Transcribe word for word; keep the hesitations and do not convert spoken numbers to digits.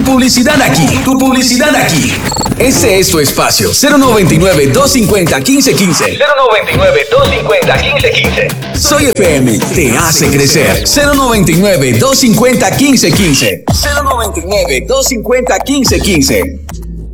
publicidad aquí, tu publicidad aquí. Ese es tu espacio. cero noventa y nueve, doscientos cincuenta, quince quince. cero noventa y nueve, doscientos cincuenta, quince quince. Soy F M, te hace crecer. cero noventa y nueve, doscientos cincuenta, quince quince. cero noventa y nueve, doscientos cincuenta, quince quince.